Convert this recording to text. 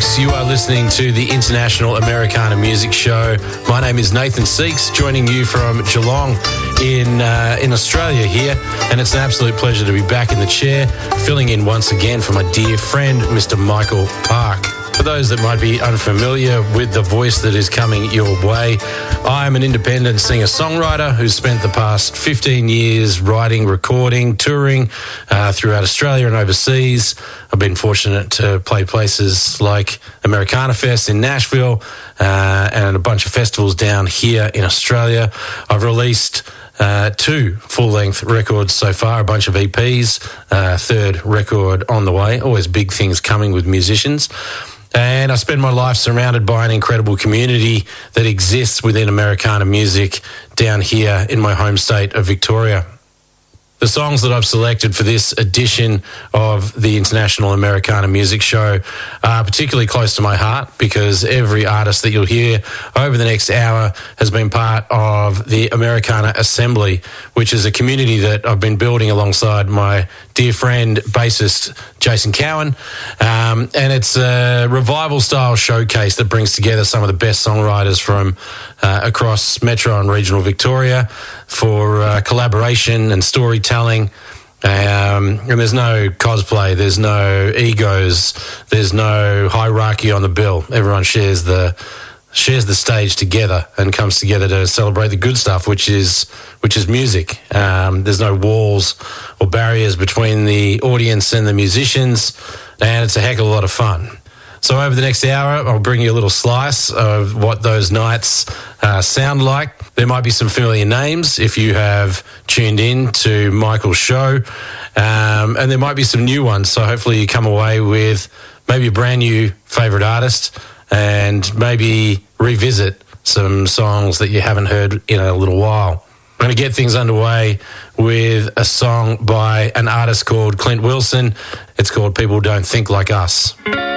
folks. You are listening to the International Americana Music Show. My name is Nathan Seeks, joining you from Geelong in Australia here, and it's an absolute pleasure to be back in the chair, filling in once again for my dear friend, Mr. Michael Park. For those that might be unfamiliar with the voice that is coming your way, I am an independent singer-songwriter who's spent the past 15 years writing, recording, touring throughout Australia and overseas. I've been fortunate to play places like Americana Fest in Nashville and a bunch of festivals down here in Australia. I've released 2 full-length records so far, a bunch of EPs, third record on the way. Always big things coming with musicians. And I spend my life surrounded by an incredible community that exists within Americana music down here in my home state of Victoria. The songs that I've selected for this edition of the International Americana Music Show are particularly close to my heart because every artist that you'll hear over the next hour has been part of the Americana Assembly, which is a community that I've been building alongside my dear friend, bassist Jason Cowan. And it's a revival-style showcase that brings together some of the best songwriters from across Metro and regional Victoria for collaboration and storytelling. And there's no cosplay, there's no egos, there's no hierarchy on the bill. Everyone shares the stage together and comes together to celebrate the good stuff, which is music. There's no walls or barriers between the audience and the musicians, and it's a heck of a lot of fun. So over the next hour, I'll bring you a little slice of what those nights sound like. There might be some familiar names if you have tuned in to Michael's show, and there might be some new ones. So hopefully you come away with maybe a brand new favourite artist and maybe revisit some songs that you haven't heard in a little while. I'm going to get things underway with a song by an artist called Clint Wilson. It's called People Don't Think Like Us.